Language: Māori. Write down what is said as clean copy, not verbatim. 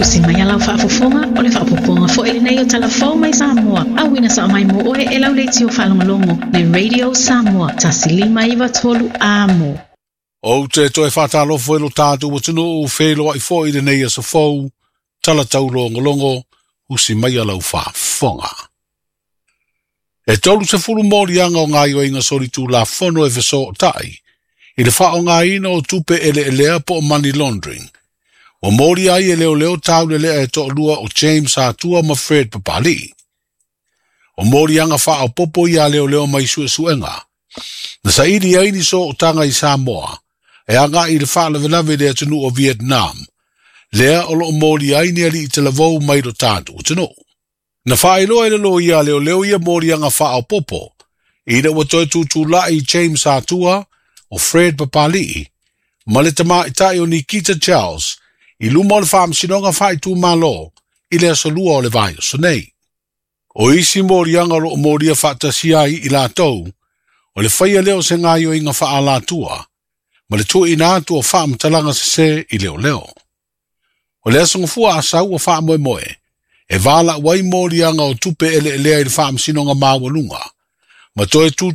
si mai ala whaafofonga o le whaapoponga fo ele nei o talafau mai Samoa. Awina sa mai mo oe e lau leiti o whalongolongo le Radio Samoa. Tasilima iwa tolu amo. O te toe whatalofo e lo tātu o tino o whelo ai fo ele nei a sa fau. Tala tau longolongo usi mai ala whaafonga. E tolu se fulu mori anga o ngai o inga sori tu la fono e veso tai. I le wha o ngai ina o tupe ele elea po money laundering. O mori ai e leo tau le lea e to lua o James Hatua ma Fred Papali. O mori anga wha o popo ia leo mai suenga. Na sa iri ai ni so o tanga I Samoa. E anga I le wha lawe le tunu o Vietnam. Lea o lo mori ai ni ali I te lavou mai do tātu o tunu. Na wha ilo e lo ia leo ia mori anga wha o popo. Ina wa toi tutu la I James Hatua o Fred Papali. Ma le tama itai o Nikita Charles. I luma o le whaamsinonga whai tū malo, I le asalua o le vai o sonei. O isi morianga ro moria whaatasi ai I la tau, o le whaia leo se ngai o inga wha la tua, ma le tu ina atu o whaamtalanga se I leo. O le asunga fua asau o wha moe, e wala wai morianga o tupe ele I le whaamsinonga mawalunga, ma toe tu